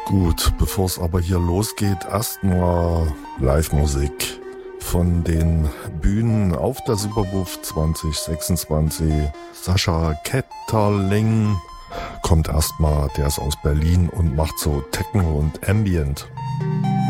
Gut, bevor es aber hier losgeht, erstmal Live-Musik von den Bühnen auf der Superbuff 2026. Sascha Ketterling kommt erstmal, der ist aus Berlin und macht so Techno und Ambient.